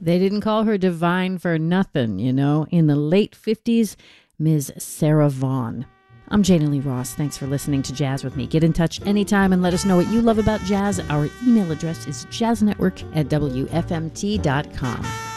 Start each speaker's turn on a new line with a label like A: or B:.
A: They didn't call her divine for nothing, you know. In the late 50s, Ms. Sarah Vaughan. I'm Jana Lee Ross. Thanks for listening to Jazz with me. Get in touch anytime and let us know what you love about jazz. Our email address is jazznetwork@wfmt.com.